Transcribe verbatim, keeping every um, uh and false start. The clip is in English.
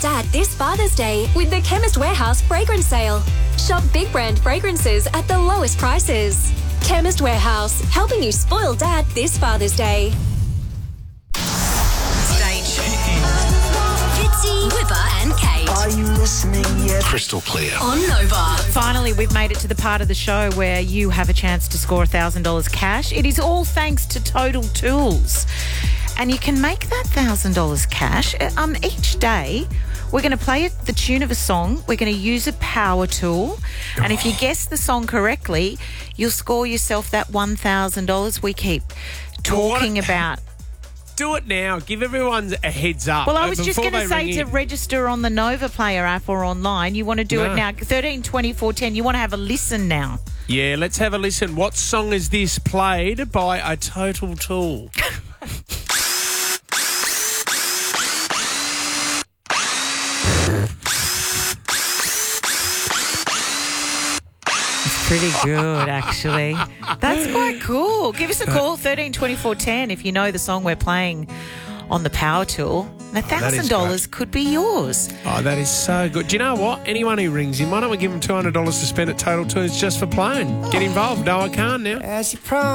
dad this Father's Day with the Chemist Warehouse fragrance sale. Shop big brand fragrances at the lowest prices. Chemist Warehouse, helping you spoil dad this Father's Day. Stage. Fitzy, Whipper and Kate. Are you listening yet? Crystal clear. On Nova. Finally, we've made it to the part of the show where you have a chance to score one thousand dollars cash. It is all thanks to Total Tools. And you can make that one thousand dollars cash um, each day. We're going to play the tune of a song. We're going to use a power tool. And if you guess the song correctly, you'll score yourself that one thousand dollars. We keep talking What? about... Do it now. Give everyone a heads up. Well, I uh, was just before going to they say ring to in. register on the Nova Player app or online. You want to do No. it now. thirteen twenty-four ten. You want to have a listen now. Yeah, let's have a listen. What song is this played by a Total Tool? Pretty good, actually. That's quite cool. Give us a call, thirteen twenty-four ten, if you know the song we're playing on the power tool. And one thousand dollars could be yours. Oh, that is so good. Do you know what? Anyone who rings in, why don't we give them two hundred dollars to spend at Total Tools just for playing? Get involved. No, I can't now. As you promised.